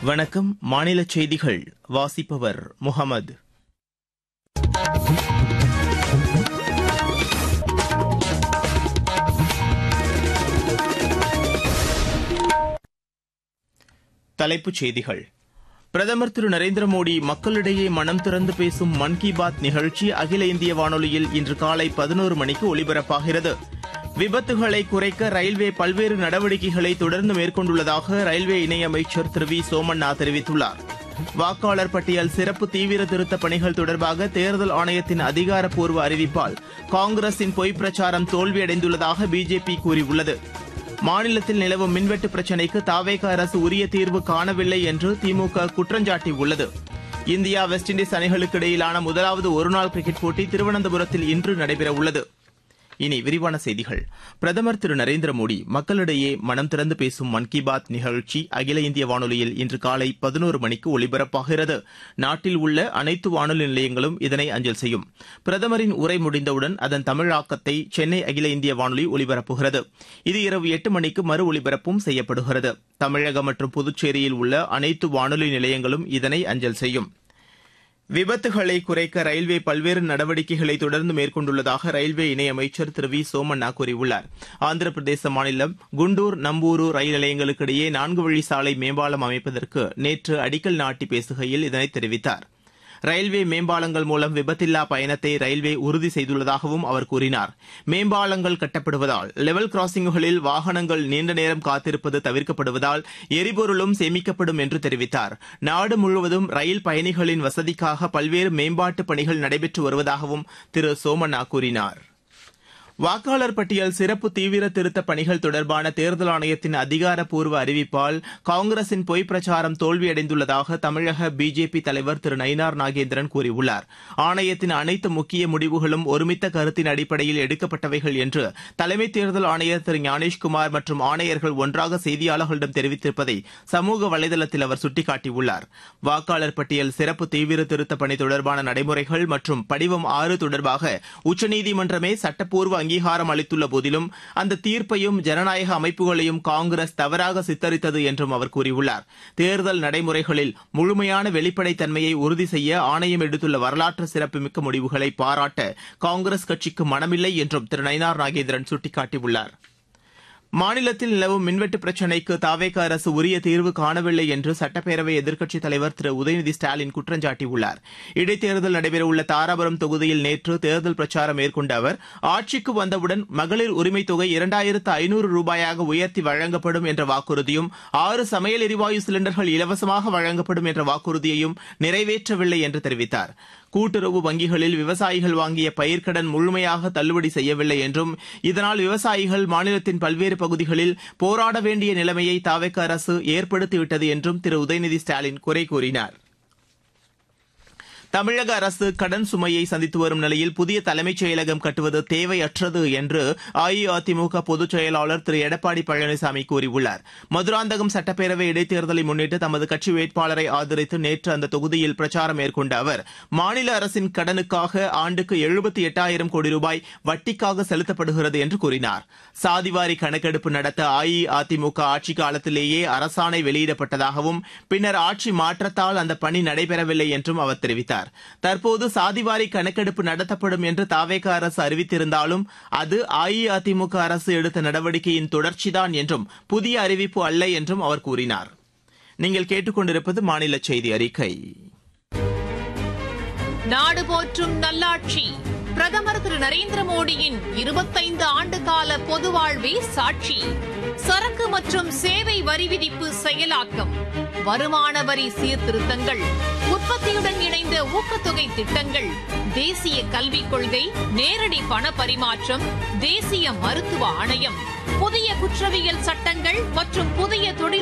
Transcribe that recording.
வணக்கம். மாநில செய்திகள் வாசிப்பவர் முகமது. தலைப்புச் செய்திகள். பிரதமர் திரு நரேந்திர மோடி மக்களிடையே மனம் திறந்து பேசும் மன் கி பாத் நிகழ்ச்சி அகில இந்திய வானொலியில் இன்று காலை 11 மணிக்கு ஒலிபரப்பாகிறது. விபத்துகளை குறைக்க ரயில்வே பல்வேறு நடவடிக்கைகளை தொடர்ந்து மேற்கொண்டுள்ளதாக ரயில்வே இணையமைச்சர் திரு வி சோமண்ணா தெரிவித்துள்ளார். வாக்காளர் பட்டியல் சிறப்பு தீவிர திருத்தப் பணிகள் தொடர்பாக தேர்தல் ஆணையத்தின் அதிகாரப்பூர்வ அறிவிப்பால் காங்கிரசின் பொய்ப் பிரச்சாரம் தோல்வியடைந்துள்ளதாக பிஜேபி கூறியுள்ளது. மாநிலத்தில் நிலவும் மின்வெட்டு பிரச்சினைக்கு தவேக அரசு உரிய தீர்வு காணவில்லை என்று திமுக குற்றஞ்சாட்டியுள்ளது. இந்தியா வெஸ்ட் இண்டீஸ் அணிகளுக்கு இடையிலான முதலாவது ஒருநாள் கிரிக்கெட் போட்டி திருவனந்தபுரத்தில் இன்று நடைபெறவுள்ளது. இனி விரிவான செய்திகள். பிரதமர் திரு நரேந்திர மோடி மக்களிடையே மனம் திறந்து பேசும் மன் கி பாத் நிகழ்ச்சி அகில இந்திய வானொலியில் இன்று காலை 11 மணிக்கு ஒலிபரப்பாகிறது. நாட்டில் உள்ள அனைத்து வானொலி நிலையங்களும் இதனை அஞ்சல் செய்யும். பிரதமரின் உரை முடிந்தவுடன் அதன் தமிழாக்கத்தை சென்னை அகில இந்திய வானொலி ஒலிபரப்புகிறது. இது இரவு 8 மணிக்கு மறு ஒலிபரப்பும் செய்யப்படுகிறது. தமிழகம் மற்றும் புதுச்சேரியில் உள்ள அனைத்து வானொலி நிலையங்களும் இதனை அஞ்சல் செய்யும். விபத்துகளை குறைக்க ரயில்வே பல்வேறு நடவடிக்கைகளை தொடர்ந்து மேற்கொண்டுள்ளதாக ரயில்வே இணையமைச்சர் திரு வி சோமண்ணா கூறியுள்ளார். ஆந்திர பிரதேச மாநிலம் குண்டூர் நம்பூரு ரயில் நிலையங்களுக்கு இடையே 4 வழி சாலை மேம்பாலம் அமைப்பதற்கு நேற்று அடிக்கல் நாட்டி பேசுகையில் இதனை தெரிவித்தார். ரயில்வே மேம்பாலங்கள் மூலம் விபத்தில்லா பயணத்தை ரயில்வே உறுதி செய்துள்ளதாகவும் அவர் கூறினார். மேம்பாலங்கள் கட்டப்படுவதால் லெவல் கிராசிங்குகளில் வாகனங்கள் நீண்ட நேரம் காத்திருப்பது தவிர்க்கப்படுவதால் எரிபொருளும் சேமிக்கப்படும் என்று தெரிவித்தார். நாடு முழுவதும் ரயில் பயணிகளின் வசதிக்காக பல்வேறு மேம்பாட்டு பணிகள் நடைபெற்று வருவதாகவும் திரு சோமண்ணா கூறினார். வாக்காளர் பட்டியல் சிறப்பு தீவிர திருத்தப் பணிகள் தொடர்பான தேர்தல் ஆணையத்தின் அதிகாரப்பூர்வ அறிவிப்பால் காங்கிரசின் பொய்ப் பிரச்சாரம் தோல்வியடைந்துள்ளதாக தமிழக பிஜேபி தலைவர் திரு நயினார் நாகேந்திரன் கூறியுள்ளார். ஆணையத்தின் அனைத்து முக்கிய முடிவுகளும் ஒருமித்த கருத்தின் அடிப்படையில் எடுக்கப்பட்டவைகள் என்று தலைமை தேர்தல் ஆணையர் திரு ஞானேஷ்குமார் மற்றும் ஆணையர்கள் ஒன்றாக செய்தியாளர்களிடம் தெரிவித்திருப்பதை சமூக வலைதளத்தில் அவர் சுட்டிக்காட்டியுள்ளார். வாக்காளர் பட்டியல் சிறப்பு தீவிர திருத்தப் பணி தொடர்பான நடைமுறைகள் மற்றும் படிவம் 6 தொடர்பாக உச்சநீதிமன்றமே சட்டப்பூர்வ அங்கீகாரம் அளித்துள்ள போதிலும் அந்த தீர்ப்பையும் ஜனநாயக அமைப்புகளையும் காங்கிரஸ் தவறாக சித்தரித்தது என்றும் அவர் கூறியுள்ளார். தேர்தல் நடைமுறைகளில் முழுமையான வெளிப்படைத்தன்மையை உறுதி செய்ய ஆணையம் எடுத்துள்ள வரலாற்று சிறப்புமிக்க முடிவுகளை பாராட்ட காங்கிரஸ் கட்சிக்கு மனமில்லை என்றும் திரு நயினார் நாகேந்திரன் சுட்டிக்காட்டியுள்ளார். மாநிலத்தில் நிலவும் மின்வெட்டு பிரச்சினைக்கு தவேக அரசு உரிய தீர்வு காணவில்லை என்று சட்டப்பேரவை எதிர்க்கட்சித் தலைவர் திரு உதயநிதி ஸ்டாலின் குற்றஞ்சாட்டியுள்ளார். இடைத்தேர்தல் நடைபெறவுள்ள தாராபுரம் தொகுதியில் நேற்று தேர்தல் பிரச்சாரம் மேற்கொண்ட அவர் ஆட்சிக்கு வந்தவுடன் மகளிர் உரிமைத் தொகை 2500 ரூபாயாக உயர்த்தி வழங்கப்படும் என்ற வாக்குறுதியும் 6 சமையல் எரிவாயு சிலிண்டர்கள் இலவசமாக வழங்கப்படும் என்ற வாக்குறுதியையும் நிறைவேற்றவில்லை என்று தெரிவித்தார். கூட்டுறவு வங்கிகளில் விவசாயிகள் வாங்கிய பயிர்க்கடன் முழுமையாக தள்ளுபடி செய்யவில்லை என்றும் இதனால் விவசாயிகள் மாநிலத்தின் பல்வேறு பகுதிகளில் போராட வேண்டிய நிலைமையை தவேக அரசு ஏற்படுத்திவிட்டது என்றும் திரு உதயநிதி ஸ்டாலின் குறை கூறினார். தமிழக அரசு கடன் சுமையை சந்தித்து வரும் நிலையில் புதிய தலைமைச் செயலகம் கட்டுவது தேவையற்றது என்று அஇஅதிமுக பொதுச் செயலாளர் திரு எடப்பாடி பழனிசாமி கூறியுள்ளார். மதுராந்தகம் சட்டப்பேரவை இடைத்தேர்தலை முன்னிட்டு தமது கட்சி வேட்பாளரை ஆதரித்து நேற்று அந்த தொகுதியில் பிரச்சாரம் மேற்கொண்ட அவர் மாநில அரசின் கடனுக்காக ஆண்டுக்கு 78,000 கோடி ரூபாய் வட்டிக்காக செலுத்தப்படுகிறது என்று கூறினார். சாதிவாரி கணக்கெடுப்பு நடத்த அஇஅதிமுக ஆட்சி காலத்திலேயே அரசாணை வெளியிடப்பட்டதாகவும் பின்னர் ஆட்சி மாற்றத்தால் அந்த பணி நடைபெறவில்லை என்றும் அவர் தெரிவித்தார். தற்போது சாதிவாரி கணக்கெடுப்பு நடத்தப்படும் என்று தவேக அரசு அறிவித்திருந்தாலும் அது அஇஅதிமுக அரசு எடுத்த நடவடிக்கையின் தொடர்ச்சிதான் என்றும் புதிய அறிவிப்பு அல்ல என்றும் அவர் கூறினார். நீங்கள் கேட்டுக்கொண்டிருப்பது மாநில செய்தி அறிக்கை. நாடு போற்றும் நல்லாட்சி பிரதமர் திரு நரேந்திர மோடியின் 25 ஆண்டுகால பொது வாழ்வே சாட்சி. சரக்கு மற்றும் சேவை வரி விதிப்பு செயலாக்கம், வருமான வரி சீர்திருத்தங்கள், உற்பத்தியுடன் இணைந்த ஊக்கத்தொகை திட்டங்கள், தேசிய கல்விக் கொள்கை, நேரடி பண பரிமாற்றம், தேசிய மருத்துவ ஆணையம், புதிய குற்றவியல் சட்டங்கள் மற்றும் புதிய தொழில்